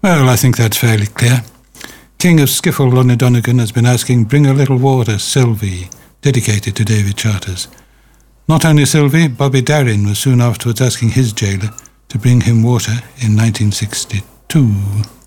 Well, I think that's fairly clear. King of Skiffle, Lonnie Donegan, has been asking Bring a Little Water, Sylvie, dedicated to David Charters. Not only Sylvie, Bobby Darin was soon afterwards asking his jailer to bring him water in 1962.